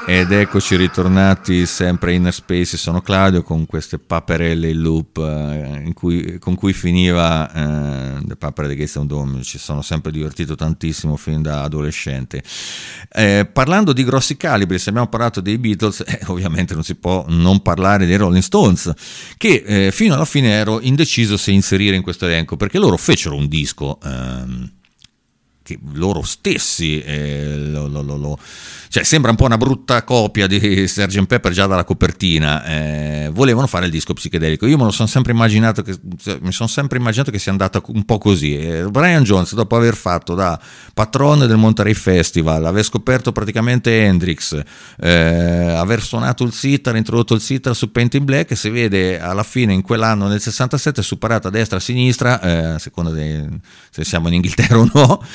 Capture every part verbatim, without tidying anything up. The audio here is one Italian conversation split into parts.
Ed eccoci ritornati sempre in Inner Space. Sono Claudio con queste paperelle in loop eh, in cui, con cui finiva eh, The Papere di Gates Dome. Ci sono sempre divertito tantissimo fin da adolescente. Eh, parlando di grossi calibri, se abbiamo parlato dei Beatles, eh, ovviamente non si può non parlare dei Rolling Stones, che eh, fino alla fine ero indeciso se inserire in questo elenco, perché loro fecero un disco ehm, che loro stessi eh, lo, lo, lo, lo, cioè sembra un po' una brutta copia di sergeant Pepper già dalla copertina. Eh, volevano fare il disco psichedelico. Io me lo sono sempre immaginato che mi sono sempre immaginato che sia andata un po' così. eh, Brian Jones, dopo aver fatto da patron del Monterey Festival, aver scoperto praticamente Hendrix, eh, aver suonato il sitar, introdotto il sitar su Paint in Black, si vede alla fine in quell'anno nel sessantasette superato a destra a sinistra, eh, a seconda di, se siamo in Inghilterra o no,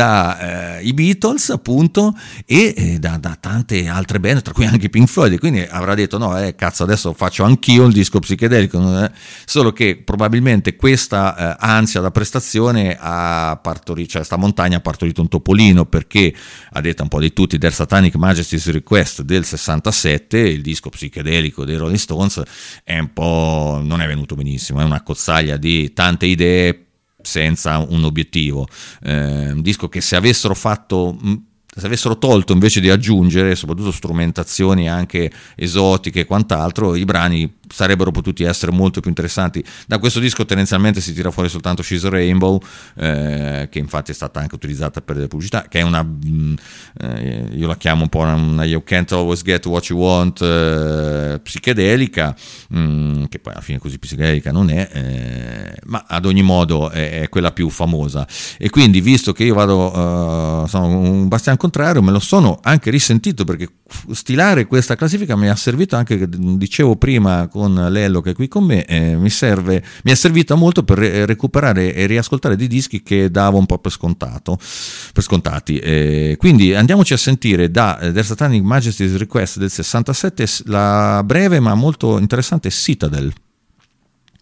da eh, i Beatles appunto e eh, da, da tante altre band, tra cui anche Pink Floyd. Quindi avrà detto no, eh, cazzo, adesso faccio anch'io il disco psichedelico. Eh? Solo che probabilmente questa eh, ansia da prestazione ha partorito, cioè sta montagna ha partorito un topolino, perché a detta un po' di tutti Their Satanic Majesty's Request del sessantasette, il disco psichedelico dei Rolling Stones, è un po', non è venuto benissimo, è una cozzaglia di tante idee senza un obiettivo. Eh, un disco che se avessero fatto se avessero tolto invece di aggiungere soprattutto strumentazioni anche esotiche e quant'altro, i brani sarebbero potuti essere molto più interessanti. Da questo disco tendenzialmente si tira fuori soltanto She's a Rainbow, eh, che infatti è stata anche utilizzata per le pubblicità, che è una eh, io la chiamo un po' una You Can't Always Get What You Want eh, psichedelica, mh, che poi alla fine così psichedelica non è, eh, ma ad ogni modo è, è quella più famosa. E quindi, visto che io vado uh, sono un bastian contrario, me lo sono anche risentito, perché stilare questa classifica mi ha servito anche, dicevo prima con Lello che è qui con me, eh, mi serve mi è servita molto per re- recuperare e riascoltare dei dischi che davo un po' per scontato per scontati. Eh, quindi andiamoci a sentire da Their Satanic Majesty's Request del sessantasette la breve ma molto interessante Citadel.